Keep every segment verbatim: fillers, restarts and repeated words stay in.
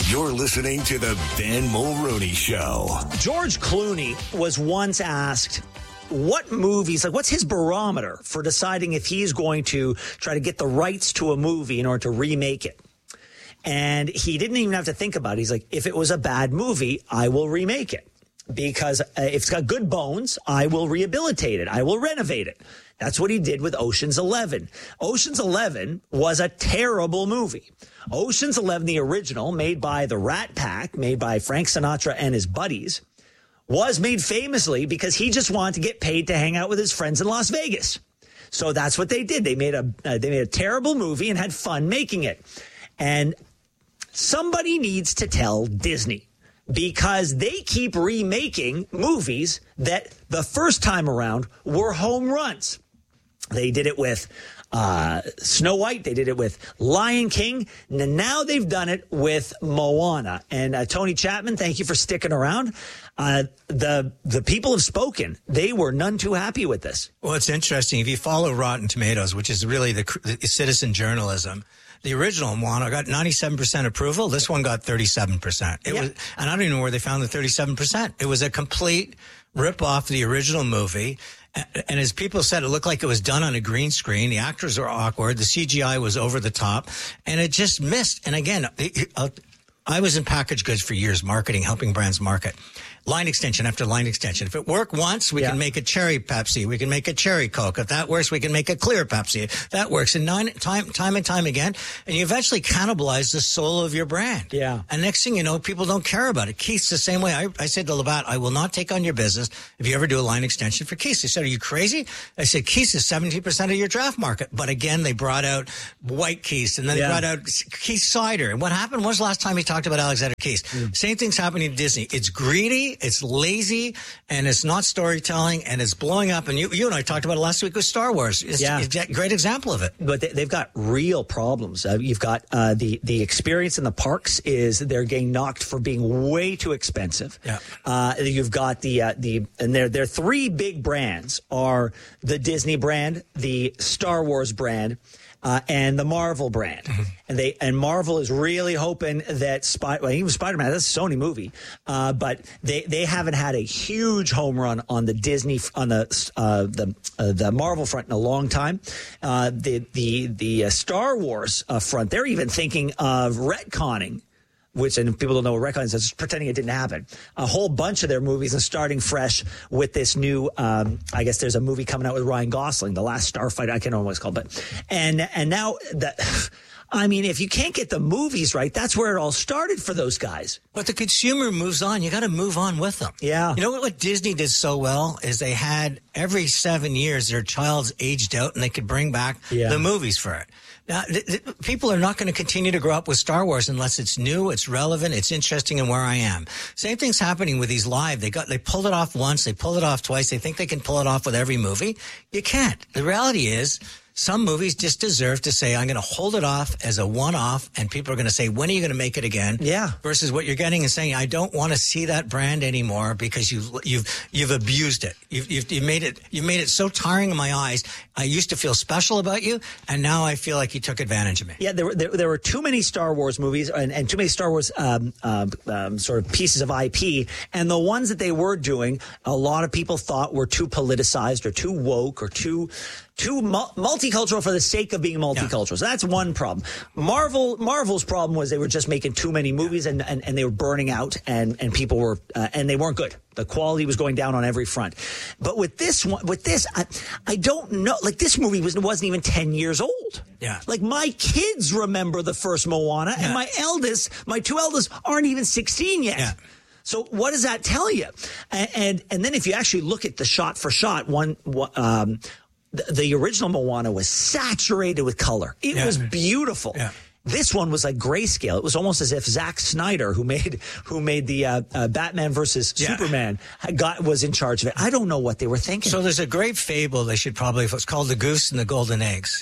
You're listening to the Ben Mulroney Show. George Clooney was once asked what movies, like what's his barometer for deciding if he's going to try to get the rights to a movie in order to remake it. And he didn't even have to think about it. He's like, if it was a bad movie, I will remake it. Because uh, if it's got good bones, I will rehabilitate it. I will renovate it. That's what he did with Ocean's Eleven. Ocean's Eleven was a terrible movie. Ocean's Eleven, the original, made by the Rat Pack, made by Frank Sinatra and his buddies, was made famously because he just wanted to get paid to hang out with his friends in Las Vegas. So that's what they did. They made a uh, they made a terrible movie and had fun making it. And somebody needs to tell Disney, because they keep remaking movies that the first time around were home runs. They did it with uh, Snow White. They did it with Lion King. And now they've done it with Moana. And uh, Tony Chapman, thank you for sticking around. Uh, the the people have spoken. They were none too happy with this. Well, it's interesting. If you follow Rotten Tomatoes, which is really the, the citizen journalism, the original Moana got ninety-seven percent approval. This one got thirty-seven percent. It yeah. was, and I don't even know where they found the thirty-seven percent. It was a complete rip-off of the original movie. And as people said, it looked like it was done on a green screen. The actors were awkward. The C G I was over the top. And it just missed. And again, I was in packaged goods for years, marketing, helping brands market. Line extension after line extension. If it worked once, we yeah. can make a cherry Pepsi. We can make a cherry Coke. If that works, we can make a clear Pepsi. That works. And nine, time, time and time again. And you eventually cannibalize the soul of your brand. Yeah. And next thing you know, people don't care about it. Keith's the same way. I, I said to Labatt, I will not take on your business if you ever do a line extension for Keith's. They said, are you crazy? I said, Keith's is seventeen percent of your draft market. But again, they brought out White Keith's, and then yeah. they brought out Keith Cider. And what happened? When was the last time he talked about Alexander Keith? Mm. Same thing's happening to Disney. It's greedy. It's lazy. And it's not storytelling, and it's blowing up. And you, you and I talked about it last week with Star Wars. It's, yeah. it's a great example of it. But they, they've got real problems. Uh, you've got uh, the the experience in the parks is they're getting knocked for being way too expensive. Yeah. Uh, you've got the uh, the and their their three big brands are the Disney brand, the Star Wars brand, Uh, and the Marvel brand. Mm-hmm. And they and Marvel is really hoping that Spy, well, even Spider-Man, that's a Sony movie, uh, but they, they haven't had a huge home run on the Disney on the uh, the uh, the Marvel front in a long time. Uh, the the the uh, Star Wars uh, front, they're even thinking of retconning. Which, and if people don't know what retconning is, just pretending it didn't happen. A whole bunch of their movies and starting fresh with this new, um, I guess there's a movie coming out with Ryan Gosling, The Last Starfighter. I can't remember what it's called, but, and, and now the, I mean, if you can't get the movies right, that's where it all started for those guys. But the consumer moves on. You got to move on with them. Yeah. You know what, what Disney did so well is they had every seven years their child's aged out and they could bring back yeah. the movies for it. Now, th- th- people are not going to continue to grow up with Star Wars unless it's new, it's relevant, it's interesting, and where I am. Same thing's happening with these live. They got they pulled it off once, they pulled it off twice. They think they can pull it off with every movie. You can't. The reality is, some movies just deserve to say, I'm going to hold it off as a one-off, and people are going to say, when are you going to make it again? Yeah. Versus what you're getting and saying, I don't want to see that brand anymore because you've you've you've abused it. You've you've, you've made it you made it so tiring in my eyes. I used to feel special about you, and now I feel like you took advantage of me. Yeah, there were there, there were too many Star Wars movies and, and too many Star Wars um, um, um, sort of pieces of I P, and the ones that they were doing, a lot of people thought were too politicized or too woke or too. Too mu- multicultural for the sake of being multicultural. Yeah. So that's one problem. Marvel, Marvel's problem was they were just making too many movies and, and, and they were burning out and, and people were, uh, and they weren't good. The quality was going down on every front. But with this one, with this, I, I don't know, like this movie was, wasn't even ten years old. Yeah. Like my kids remember the first Moana yeah. and my eldest, my two eldest aren't even sixteen yet. Yeah. So what does that tell you? And, and, and then if you actually look at the shot for shot, one, um, The, the original Moana was saturated with color. It yeah. was beautiful. Yeah. This one was like grayscale. It was almost as if Zack Snyder, who made who made the uh, uh, Batman versus yeah. Superman, got was in charge of it. I don't know what they were thinking. So there's a great fable they should probably. It's called The Goose and the Golden Eggs.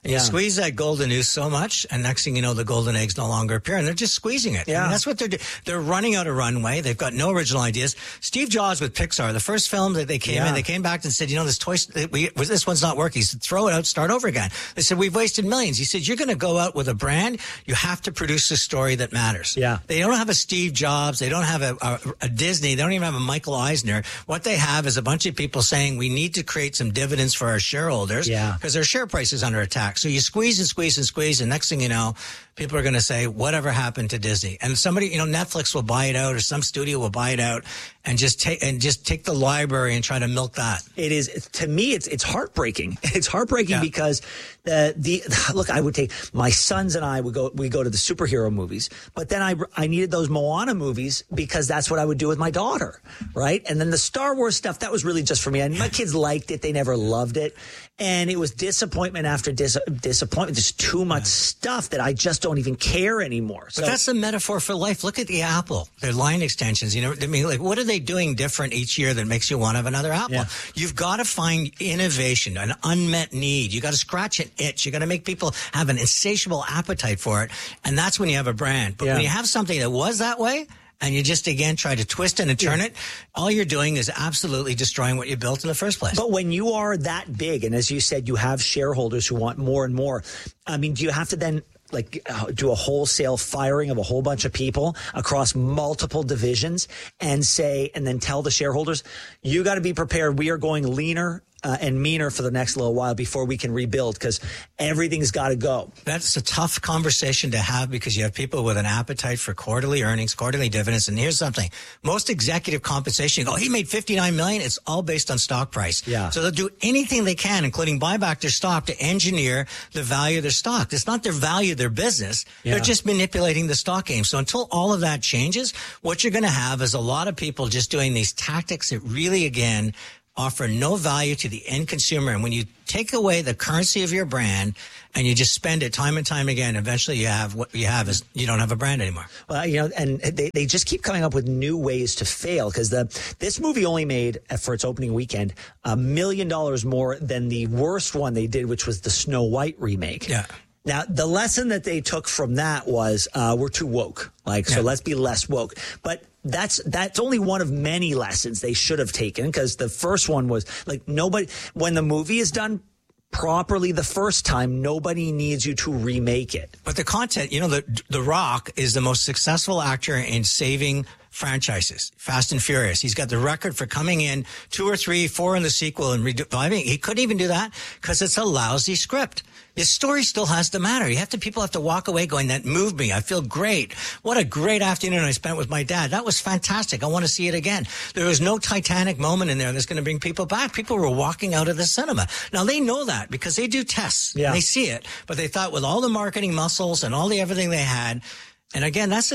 And you Yeah. squeeze that golden noose so much, and next thing you know, the golden eggs no longer appear, and they're just squeezing it. Yeah. I mean, that's what they're doing. They're running out of runway. They've got no original ideas. Steve Jobs with Pixar, the first film that they came Yeah. in, they came back and said, you know, this toy, we, this one's not working. He said, throw it out, start over again. They said, we've wasted millions. He said, you're going to go out with a brand. You have to produce a story that matters. Yeah. They don't have a Steve Jobs. They don't have a, a, a Disney. They don't even have a Michael Eisner. What they have is a bunch of people saying we need to create some dividends for our shareholders Yeah. because their share price is under attack. So you squeeze and squeeze and squeeze, and next thing you know, people are going to say, whatever happened to Disney? And somebody, you know, Netflix will buy it out, or some studio will buy it out, and just take and just take the library and try to milk that. It is, to me, it's it's heartbreaking. It's heartbreaking Yeah. because the the look, I would take my sons and I would go we go to the superhero movies, but then I I needed those Moana movies because that's what I would do with my daughter, right? And then the Star Wars stuff, that was really just for me. And my kids liked it; they never loved it, and it was disappointment after dis- disappointment. Just too much stuff that I just don't even care anymore. So But that's the metaphor for life. Look at the Apple, their line extensions. You know, I mean, like, what are they doing different each year that makes you want to have another Apple? Yeah. You've got to find innovation, an unmet need. You got to scratch an itch. You got to make people have an insatiable appetite for it, and that's when you have a brand. But Yeah. when you have something that was that way, and you just again try to twist it and turn it, all you're doing is absolutely destroying what you built in the first place. But when you are that big, and as you said, you have shareholders who want more and more, I mean, do you have to then like uh, do a wholesale firing of a whole bunch of people across multiple divisions and say, and then tell the shareholders, you got to be prepared. We are going leaner uh, and meaner for the next little while before we can rebuild because everything's got to go. That's a tough conversation to have because you have people with an appetite for quarterly earnings, quarterly dividends. And here's something. Most executive compensation, you go, he made fifty-nine million dollars. It's all based on stock price. Yeah. So they'll do anything they can, including buy back their stock, to engineer the value of their stock. It's not their value, their business. Yeah. They're just manipulating the stock game. So until all of that changes, what you're going to have is a lot of people just doing these tactics that really, again, offer no value to the end consumer. And when you take away the currency of your brand and you just spend it time and time again, eventually you have what you have is you don't have a brand anymore. Well, you know, and they, they just keep coming up with new ways to fail because the this movie only made for its opening weekend a million dollars more than the worst one they did, which was the Snow White remake. Yeah. Now, the lesson that they took from that was uh, we're too woke. Like, so Yeah. let's be less woke. But that's that's only one of many lessons they should have taken because the first one was like nobody, when the movie is done properly the first time, nobody needs you to remake it. But the content, you know, the The Rock is the most successful actor in saving franchises, Fast and Furious. He's got the record for coming in two or three, four in the sequel and reviving. He couldn't even do that because it's a lousy script. His story still has to matter. You have to, people have to walk away going, that moved me. I feel great. What a great afternoon I spent with my dad. That was fantastic. I want to see it again. There was no Titanic moment in there that's going to bring people back. People were walking out of the cinema. Now they know that because they do tests. Yeah. They see it, but they thought with all the marketing muscles and all the everything they had, and again, that's a,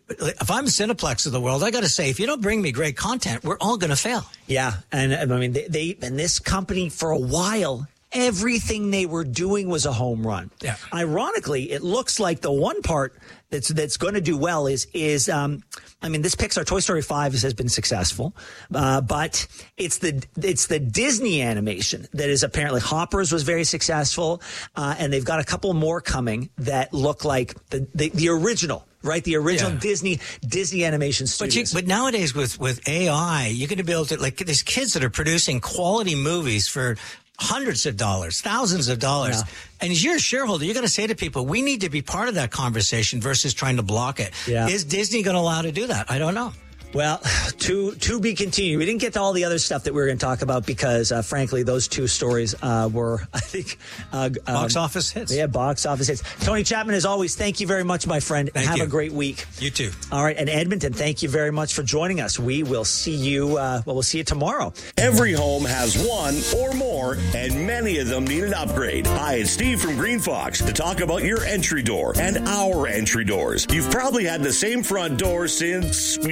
if I'm Cineplex of the world, I got to say, if you don't bring me great content, we're all going to fail. Yeah. And I mean, they, they and this company for a while, everything they were doing was a home run. Yeah. Ironically, it looks like the one part that's that's going to do well is is um, I mean, this Pixar Toy Story five has been successful, uh, but it's the it's the Disney animation that is apparently Hoppers was very successful, uh, and they've got a couple more coming that look like the the, the original. Right, the original Yeah. Disney Disney animation But, you, studios. but nowadays with, with A I, you're going to be able to, like, there's kids that are producing quality movies for hundreds of dollars, thousands of dollars. Yeah. And as you're a shareholder, you're going to say to people, we need to be part of that conversation versus trying to block it. Yeah. Is Disney going to allow to do that? I don't know. Well, to to be continued. We didn't get to all the other stuff that we were going to talk about because, uh, frankly, those two stories uh, were, I think, uh, Box um, office hits. Yeah, box office hits. Tony Chapman, as always, thank you very much, my friend. Thank Have you. a great week. You too. All right, and Edmonton, thank you very much for joining us. We will see you. Uh, well, we'll see you tomorrow. Every home has one or more, and many of them need an upgrade. Hi, it's Steve from Green Fox to talk about your entry door and our entry doors. You've probably had the same front door since you moved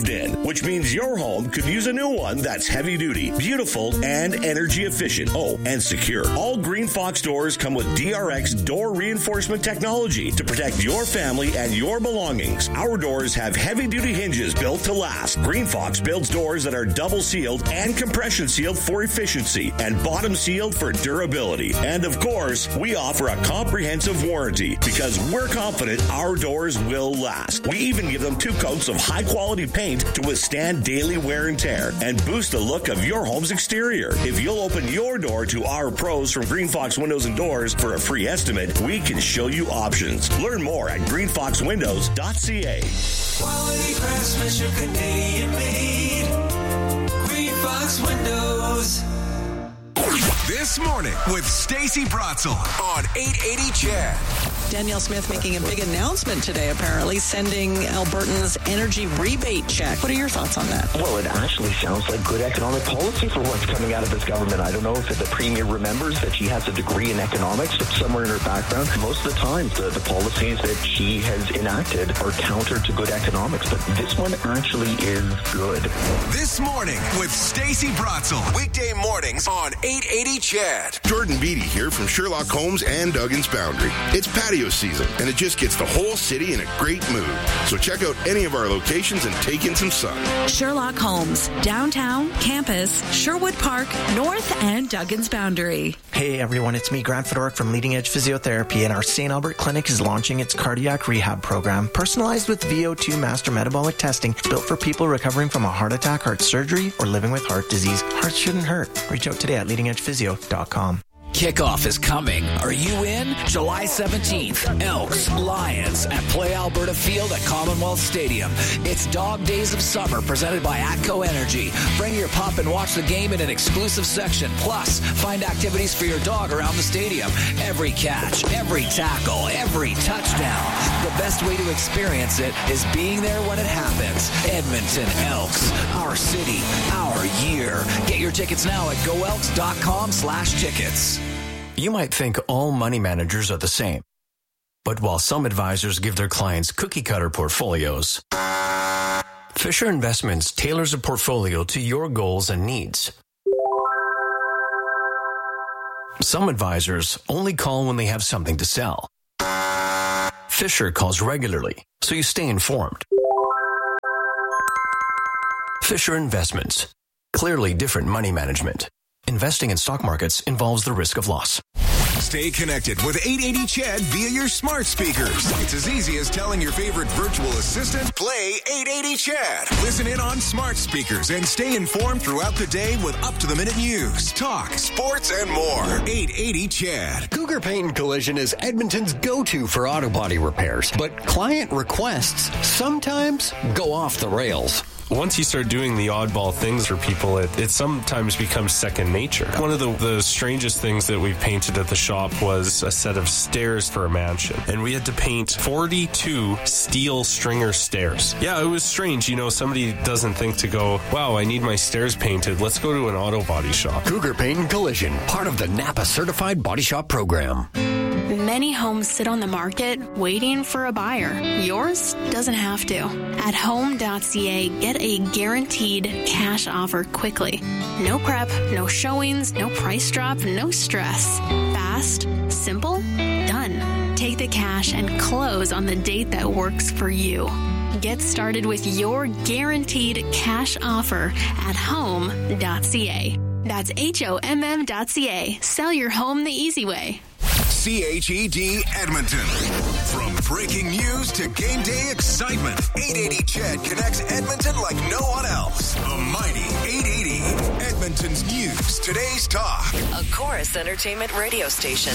moved in, which means your home could use a new one that's heavy duty, beautiful, and energy efficient. Oh, and secure. All Green Fox doors come with D R X door reinforcement technology to protect your family and your belongings. Our doors have heavy duty hinges built to last. Green Fox builds doors that are double sealed and compression sealed for efficiency and bottom sealed for durability. And of course, we offer a comprehensive warranty because we're confident our doors will last. We even give them two coats of high quality paint to withstand daily wear and tear and boost the look of your home's exterior. If you'll open your door to our pros from Green Fox Windows and Doors for a free estimate, we can show you options. Learn more at green fox windows dot c a. Quality craftsmanship, Canadian made. Green Fox Windows. This morning with Stacey Bratzel on eight eighty C H E D. Danielle Smith making a big announcement today, apparently, sending Albertans energy rebate check. What are your thoughts on that? Well, it actually sounds like good economic policy for what's coming out of this government. I don't know if the Premier remembers that she has a degree in economics somewhere in her background. Most of the time, the, the policies that she has enacted are counter to good economics, but this one actually is good. This morning with Stacey Bratzel. Weekday mornings on eight eighty C H E D. Jordan Beatty here from Sherlock Holmes and Duggan's Boundary. It's patio season, and it just gets the whole city in a great mood. So check out any of our locations and take in some sun. Sherlock Holmes, downtown, campus, Sherwood Park, North, and Duggan's Boundary. Hey everyone, it's me, Grant Fedoruk from Leading Edge Physiotherapy, and our Saint Albert Clinic is launching its cardiac rehab program, personalized with V O two master metabolic testing, built for people recovering from a heart attack, heart surgery, or living with heart disease. Hearts shouldn't hurt. Reach out today at leading edge physio dot com. Kickoff is coming. Are you in? July seventeenth, Elks, Lions at Play Alberta Field at Commonwealth Stadium. It's Dog Days of Summer presented by ATCO Energy. Bring your pup and watch the game in an exclusive section. Plus, find activities for your dog around the stadium. Every catch, every tackle, every touchdown. The best way to experience it is being there when it happens. Edmonton Elks, our city, our year. Get your tickets now at go elks dot com slash tickets. You might think all money managers are the same. But while some advisors give their clients cookie-cutter portfolios, Fisher Investments tailors a portfolio to your goals and needs. Some advisors only call when they have something to sell. Fisher calls regularly, so you stay informed. Fisher Investments. Clearly different money management. Investing in stock markets involves the risk of loss. Stay connected with eight eighty C H E D via your smart speakers. It's as easy as telling your favorite virtual assistant, play eight eighty C H E D. Listen in on smart speakers and stay informed throughout the day with up-to-the-minute news, talk, sports, and more. eight eighty C H E D. Cougar Paint and Collision is Edmonton's go-to for auto body repairs, but client requests sometimes go off the rails. Once you start doing the oddball things for people, it, it sometimes becomes second nature. One of the, the strangest things that we painted at the shop was a set of stairs for a mansion. And we had to paint forty-two steel stringer stairs. Yeah, it was strange. You know, somebody doesn't think to go, wow, I need my stairs painted. Let's go to an auto body shop. Cougar Paint and Collision, part of the Napa Certified Body Shop Program. Many homes sit on the market waiting for a buyer. Yours doesn't have to. At home dot c a, get a guaranteed cash offer quickly. No prep, no showings, no price drop, no stress. Fast, simple, done. Take the cash and close on the date that works for you. Get started with your guaranteed cash offer at home dot c a. That's H O M M dot C A. Sell your home the easy way. C H E D Edmonton. From breaking news to game day excitement, eight eighty C H E D connects Edmonton like no one else. The mighty eight eighty. Edmonton's news, today's talk. A Chorus Entertainment radio station.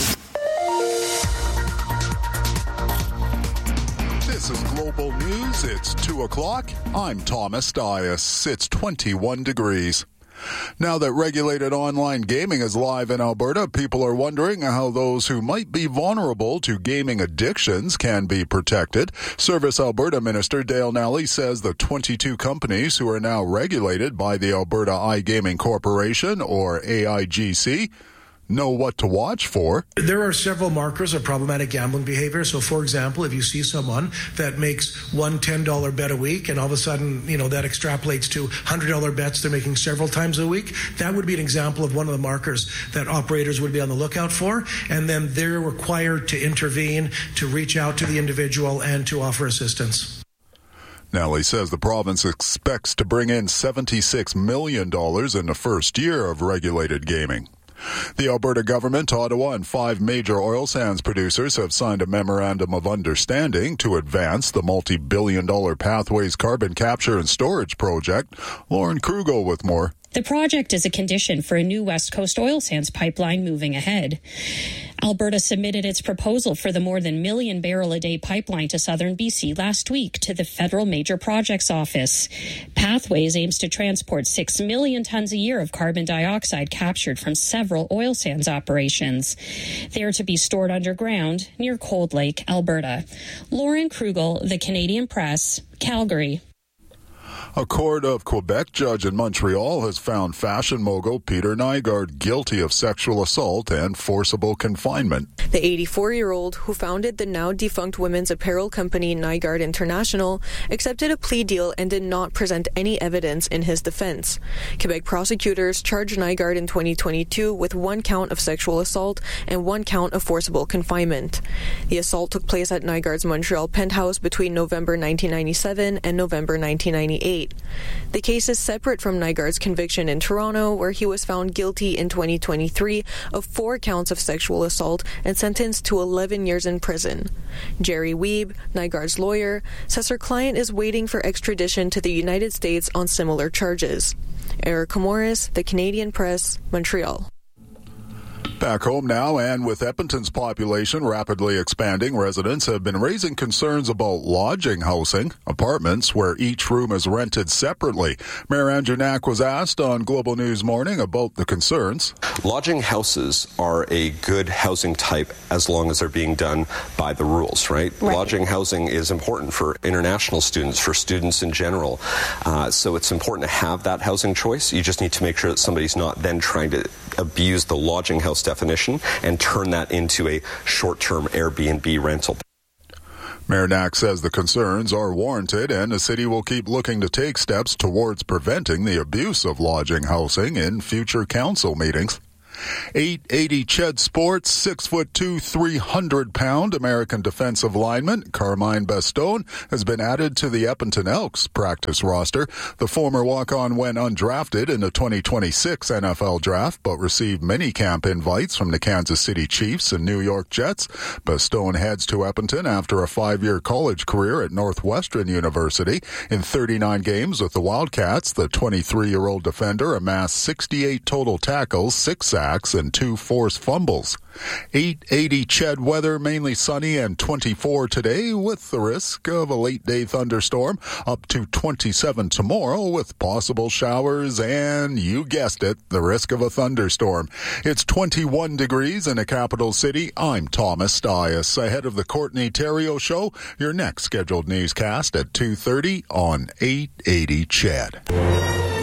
This is Global News. It's two o'clock. I'm Thomas Dias. It's twenty-one degrees. Now that regulated online gaming is live in Alberta, people are wondering how those who might be vulnerable to gaming addictions can be protected. Service Alberta Minister Dale Nally says the twenty-two companies who are now regulated by the Alberta iGaming Corporation, or A I G C, know what to watch for. There are several markers of problematic gambling behavior. So, for example, if you see someone that makes one ten dollar bet a week and all of a sudden, you know, that extrapolates to one hundred dollar bets they're making several times a week, that would be an example of one of the markers that operators would be on the lookout for. And then they're required to intervene, to reach out to the individual and to offer assistance. Nellie says the province expects to bring in seventy-six million dollars in the first year of regulated gaming. The Alberta government, Ottawa, and five major oil sands producers have signed a memorandum of understanding to advance the multi-billion dollar Pathways carbon capture and storage project. Lauren Krugel with more. The project is a condition for a new West Coast oil sands pipeline moving ahead. Alberta submitted its proposal for the more than million barrel a day pipeline to southern B C last week to the Federal Major Projects Office. Pathways aims to transport six million tons a year of carbon dioxide captured from several oil sands operations. They are to be stored underground near Cold Lake, Alberta. Lauren Krugel, The Canadian Press, Calgary. A court of Quebec judge in Montreal has found fashion mogul Peter Nygard guilty of sexual assault and forcible confinement. The eighty-four-year-old, who founded the now-defunct women's apparel company Nygard International, accepted a plea deal and did not present any evidence in his defense. Quebec prosecutors charged Nygard in twenty twenty-two with one count of sexual assault and one count of forcible confinement. The assault took place at Nygard's Montreal penthouse between November nineteen ninety-seven and November nineteen ninety-eight. The case is separate from Nygard's conviction in Toronto, where he was found guilty in twenty twenty-three of four counts of sexual assault and sentenced to eleven years in prison. Jerry Wiebe, Nygard's lawyer, says her client is waiting for extradition to the United States on similar charges. Erica Morris, The Canadian Press, Montreal. Back home now, and with Edmonton's population rapidly expanding, residents have been raising concerns about lodging housing, apartments where each room is rented separately. Mayor Andrew Knack was asked on Global News Morning about the concerns. Lodging houses are a good housing type as long as they're being done by the rules, right? right. Lodging housing is important for international students, for students in general. Uh, so it's important to have that housing choice. You just need to make sure that somebody's not then trying to abuse the lodging house definition and turn that into a short-term Airbnb rental. Mayor Knack says the concerns are warranted and the city will keep looking to take steps towards preventing the abuse of lodging housing in future council meetings. eight eighty Ched Sports, six foot two, three hundred pound American defensive lineman Carmine Bastone has been added to the Edmonton Elks practice roster. The former walk-on went undrafted in the twenty twenty-six N F L draft, but received many camp invites from the Kansas City Chiefs and New York Jets. Bastone heads to Edmonton after a five-year college career at Northwestern University. In thirty-nine games with the Wildcats, the twenty-three-year-old defender amassed sixty-eight total tackles, six sacks, and two forced fumbles. eight eighty Ched weather, mainly sunny and twenty-four today with the risk of a late day thunderstorm. Up to twenty-seven tomorrow with possible showers and, you guessed it, the risk of a thunderstorm. It's twenty-one degrees in the capital city. I'm Thomas Stias. Ahead of the Courtney Terrio Show, your next scheduled newscast at two thirty on eight eighty Ched.